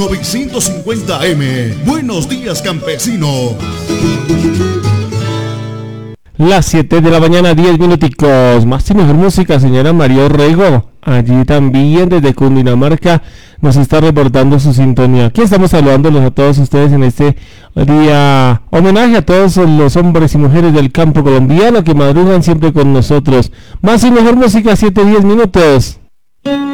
950M. Buenos días, campesino. Las 7 de la mañana, 10 minuticos. Más y mejor música, señora María Orrego. Allí también desde Cundinamarca nos está reportando su sintonía. Aquí estamos saludándolos a todos ustedes en este día. Homenaje a todos los hombres y mujeres del campo colombiano que madrugan siempre con nosotros. Más y mejor música, 7-10 minutos.